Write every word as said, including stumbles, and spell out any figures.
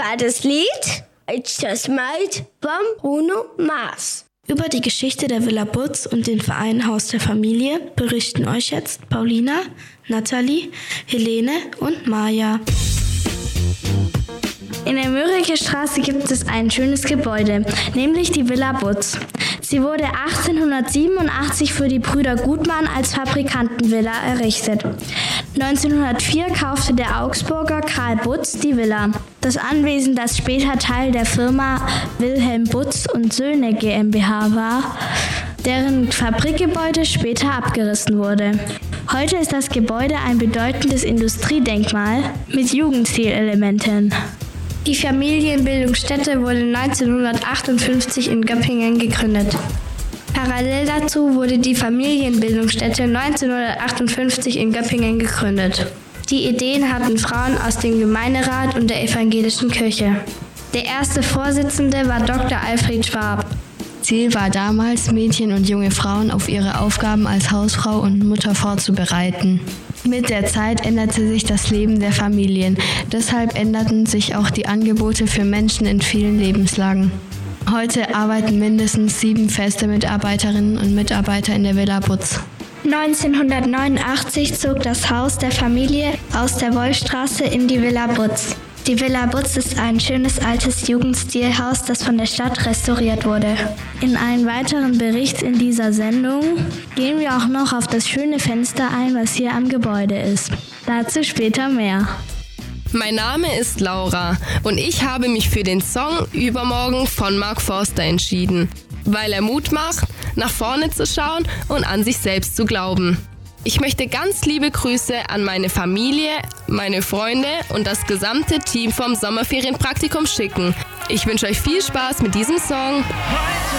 war das Lied It's Just Might von Bruno Mars. Über die Geschichte der Villa Butz und den Verein Haus der Familie berichten euch jetzt Paulina, Nathalie, Helene und Maja. In der Mörike Straße gibt es ein schönes Gebäude, nämlich die Villa Butz. Sie wurde achtzehnhundertsiebenundachtzig für die Brüder Gutmann als Fabrikantenvilla errichtet. neunzehnhundertvier kaufte der Augsburger Karl Butz die Villa. Das Anwesen, das später Teil der Firma Wilhelm Butz und Söhne GmbH war, deren Fabrikgebäude später abgerissen wurde. Heute ist das Gebäude ein bedeutendes Industriedenkmal mit Jugendstilelementen. Die Familienbildungsstätte wurde neunzehnhundertachtundfünfzig in Göppingen gegründet. Parallel dazu wurde die Familienbildungsstätte neunzehnhundertachtundfünfzig in Göppingen gegründet. Die Ideen hatten Frauen aus dem Gemeinderat und der evangelischen Kirche. Der erste Vorsitzende war Doktor Alfred Schwab. Ziel war damals, Mädchen und junge Frauen auf ihre Aufgaben als Hausfrau und Mutter vorzubereiten. Mit der Zeit änderte sich das Leben der Familien. Deshalb änderten sich auch die Angebote für Menschen in vielen Lebenslagen. Heute arbeiten mindestens sieben feste Mitarbeiterinnen und Mitarbeiter in der Villa Butz. neunzehnhundertneunundachtzig zog das Haus der Familie aus der Wolfstraße in die Villa Butz. Die Villa Butz ist ein schönes altes Jugendstilhaus, das von der Stadt restauriert wurde. In einem weiteren Bericht in dieser Sendung gehen wir auch noch auf das schöne Fenster ein, was hier am Gebäude ist. Dazu später mehr. Mein Name ist Laura und ich habe mich für den Song Übermorgen von Mark Forster entschieden, weil er Mut macht, nach vorne zu schauen und an sich selbst zu glauben. Ich möchte ganz liebe Grüße an meine Familie, meine Freunde und das gesamte Team vom Sommerferienpraktikum schicken. Ich wünsche euch viel Spaß mit diesem Song.